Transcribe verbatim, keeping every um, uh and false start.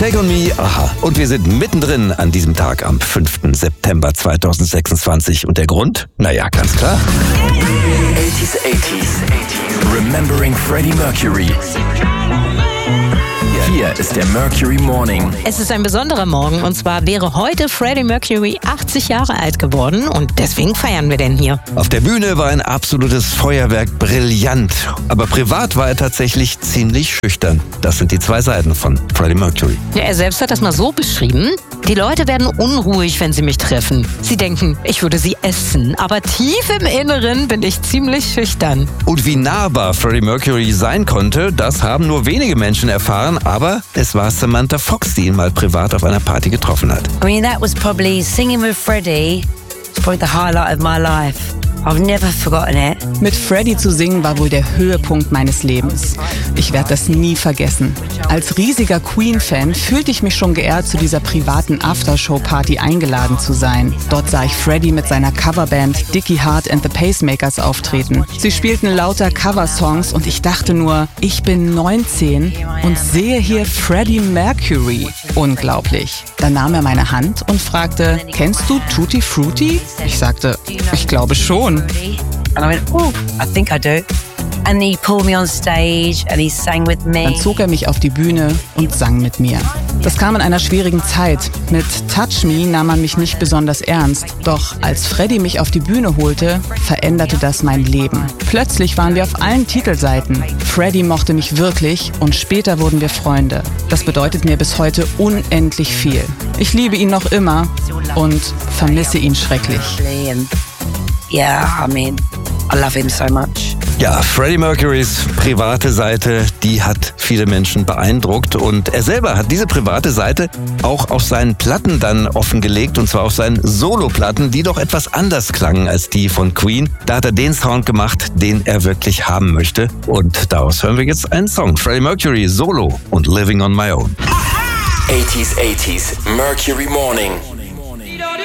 Take on Me, aha. Und wir sind mittendrin an diesem Tag am fünften September zweitausendsechsundzwanzig. Und der Grund? Naja, ganz klar. eighties, eighties, eighties. Remembering Freddie Mercury. Hier ist der Mercury Morning. Es ist ein besonderer Morgen und zwar wäre heute Freddie Mercury achtzig Jahre alt geworden und deswegen feiern wir den hier. Auf der Bühne war ein absolutes Feuerwerk, brillant. Aber privat war er tatsächlich ziemlich schüchtern. Das sind die zwei Seiten von Freddie Mercury. Ja, er selbst hat das mal so beschrieben: Die Leute werden unruhig, wenn sie mich treffen. Sie denken, ich würde sie essen, aber tief im Inneren bin ich ziemlich schüchtern. Und wie nahbar Freddie Mercury sein konnte, das haben nur wenige Menschen erfahren, aber es war Samantha Fox, die ihn mal privat auf einer Party getroffen hat. I mean, that was probably singing with Freddie. It's probably the highlight of my life. I've never forgotten it. Mit Freddie zu singen war wohl der Höhepunkt meines Lebens. Ich werde das nie vergessen. Als riesiger Queen-Fan fühlte ich mich schon geehrt, zu dieser privaten Aftershow-Party eingeladen zu sein. Dort sah ich Freddie mit seiner Coverband Dickie Hart and the Pacemakers auftreten. Sie spielten lauter Coversongs und ich dachte nur, ich bin neunzehn und sehe hier Freddie Mercury. Unglaublich. Dann nahm er meine Hand und fragte, kennst du Tutti Frutti? Ich sagte, ich glaube schon. And I went, oh, I think I do. And he pulled me on stage and he sang with me. Dann zog er mich auf die Bühne und sang mit mir. Das kam in einer schwierigen Zeit. Mit Touch Me nahm man mich nicht besonders ernst. Doch als Freddie mich auf die Bühne holte, veränderte das mein Leben. Plötzlich waren wir auf allen Titelseiten. Freddie mochte mich wirklich und später wurden wir Freunde. Das bedeutet mir bis heute unendlich viel. Ich liebe ihn noch immer und vermisse ihn schrecklich. Yeah, I mean, I love him so much. Ja, Freddie Mercurys private Seite, die hat viele Menschen beeindruckt und er selber hat diese private Seite auch auf seinen Platten dann offengelegt und zwar auf seinen Soloplatten, die doch etwas anders klangen als die von Queen. Da hat er den Sound gemacht, den er wirklich haben möchte und daraus hören wir jetzt einen Song. Freddie Mercury Solo und Living on My Own. eighties, eighties, Mercury Morning.